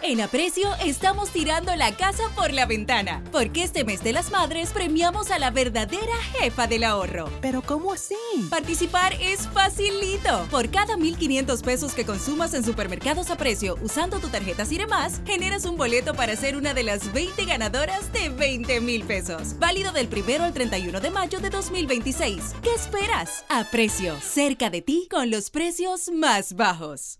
En Aprecio estamos tirando la casa por la ventana, porque este mes de las madres premiamos a la verdadera jefa del ahorro. ¿Pero cómo así? Participar es facilito. Por cada 1,500 pesos que consumas en supermercados Aprecio usando tu tarjeta Ciremás, generas un boleto para ser una de las 20 ganadoras de 20,000 pesos. Válido del 1 al 31 de mayo de 2026. ¿Qué esperas? Aprecio, cerca de ti con los precios más bajos.